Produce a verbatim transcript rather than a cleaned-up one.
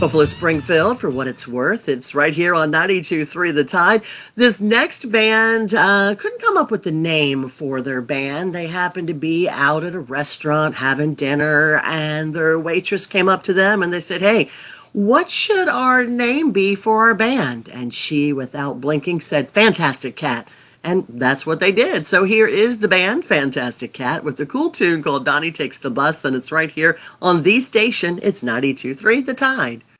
Buffalo Springfield, for what it's worth. It's right here on ninety-two point three The Tide. This next band uh, couldn't come up with the name for their band. They happened to be out at a restaurant having dinner, and their waitress came up to them and they said, "Hey, what should our name be for our band?" And she, without blinking, said, "Fantastic Cat." And that's what they did. So here is the band, Fantastic Cat, with the cool tune called Donnie Takes the Bus, and it's right here on the station. It's ninety-two point three The Tide.